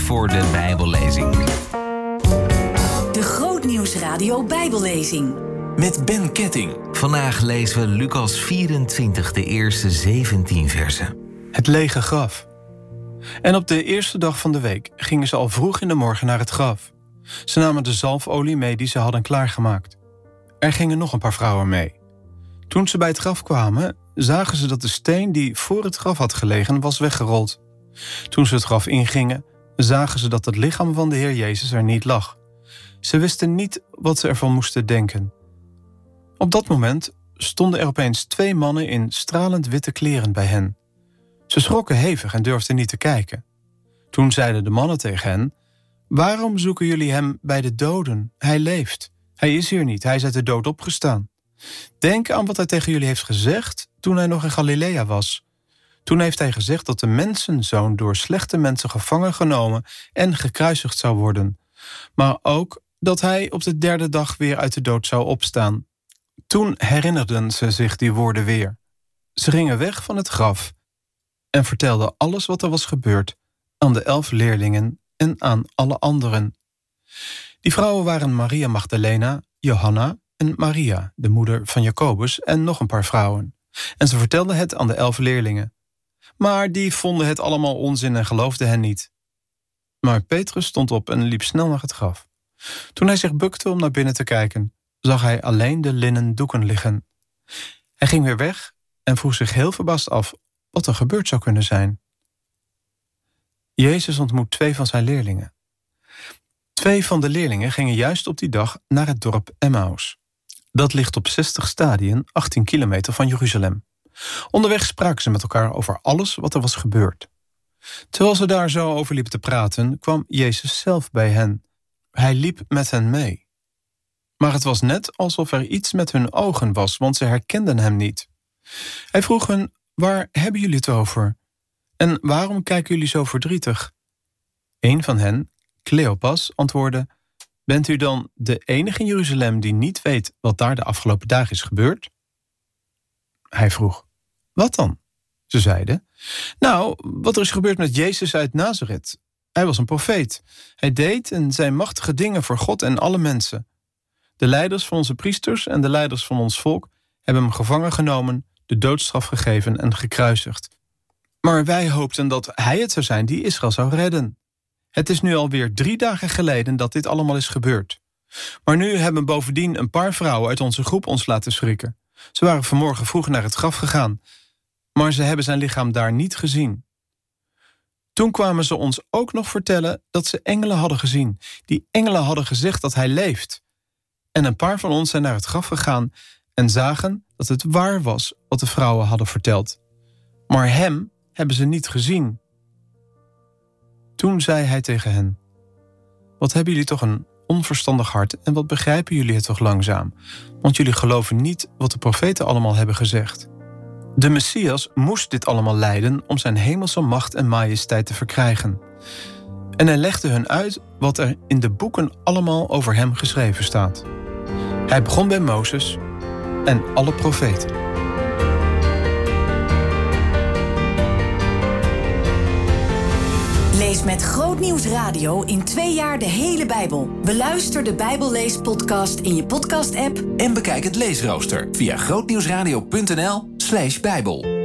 voor de Bijbellezing. De Grootnieuwsradio Bijbellezing. Met Ben Ketting. Vandaag lezen we Lucas 24, de eerste 17 versen. Het lege graf. En op de eerste dag van de week gingen ze al vroeg in de morgen naar het graf. Ze namen de zalfolie mee die ze hadden klaargemaakt. Er gingen nog een paar vrouwen mee. Toen ze bij het graf kwamen, zagen ze dat de steen die voor het graf had gelegen was weggerold. Toen ze het graf ingingen, zagen ze dat het lichaam van de Heer Jezus er niet lag. Ze wisten niet wat ze ervan moesten denken. Op dat moment stonden er opeens 2 mannen in stralend witte kleren bij hen. Ze schrokken hevig en durfden niet te kijken. Toen zeiden de mannen tegen hen: "Waarom zoeken jullie hem bij de doden? Hij leeft. Hij is hier niet, hij is uit de dood opgestaan. Denk aan wat hij tegen jullie heeft gezegd toen hij nog in Galilea was. Toen heeft hij gezegd dat de mensenzoon door slechte mensen gevangen genomen en gekruisigd zou worden. Maar ook dat hij op de 3e dag weer uit de dood zou opstaan." Toen herinnerden ze zich die woorden weer. Ze gingen weg van het graf en vertelden alles wat er was gebeurd aan de 11 leerlingen en aan alle anderen. Die vrouwen waren Maria Magdalena, Johanna en Maria, de moeder van Jacobus, en nog een paar vrouwen. En ze vertelden het aan de 11 leerlingen. Maar die vonden het allemaal onzin en geloofden hen niet. Maar Petrus stond op en liep snel naar het graf. Toen hij zich bukte om naar binnen te kijken, zag hij alleen de linnen doeken liggen. Hij ging weer weg en vroeg zich heel verbaasd af wat er gebeurd zou kunnen zijn. Jezus ontmoet 2 van zijn leerlingen. 2 van de leerlingen gingen juist op die dag naar het dorp Emmaus. Dat ligt op 60 stadien, 18 kilometer van Jeruzalem. Onderweg spraken ze met elkaar over alles wat er was gebeurd. Terwijl ze daar zo over liepen te praten, kwam Jezus zelf bij hen. Hij liep met hen mee. Maar het was net alsof er iets met hun ogen was, want ze herkenden hem niet. Hij vroeg hen: "Waar hebben jullie het over? En waarom kijken jullie zo verdrietig?" Een van hen, Cleopas, antwoordde: "Bent u dan de enige in Jeruzalem die niet weet wat daar de afgelopen dagen is gebeurd?" Hij vroeg: "Wat dan?" Ze zeiden: "Nou, wat er is gebeurd met Jezus uit Nazareth. Hij was een profeet. Hij deed en zei machtige dingen voor God en alle mensen. De leiders van onze priesters en de leiders van ons volk hebben hem gevangen genomen, de doodstraf gegeven en gekruisigd. Maar wij hoopten dat hij het zou zijn die Israël zou redden. Het is nu alweer 3 dagen geleden dat dit allemaal is gebeurd. Maar nu hebben bovendien een paar vrouwen uit onze groep ons laten schrikken. Ze waren vanmorgen vroeg naar het graf gegaan, maar ze hebben zijn lichaam daar niet gezien. Toen kwamen ze ons ook nog vertellen dat ze engelen hadden gezien. Die engelen hadden gezegd dat hij leeft. En een paar van ons zijn naar het graf gegaan en zagen dat het waar was wat de vrouwen hadden verteld. Maar hem hebben ze niet gezien." Toen zei hij tegen hen: "Wat hebben jullie toch een onverstandig hart en wat begrijpen jullie het toch langzaam? Want jullie geloven niet wat de profeten allemaal hebben gezegd. De Messias moest dit allemaal lijden om zijn hemelse macht en majesteit te verkrijgen." En hij legde hun uit wat er in de boeken allemaal over hem geschreven staat. Hij begon bij Mozes en alle profeten. Lees met Grootnieuwsradio in 2 jaar de hele Bijbel. Beluister de Bijbelleespodcast in je podcast-app En bekijk het leesrooster via grootnieuwsradio.nl/Bijbel.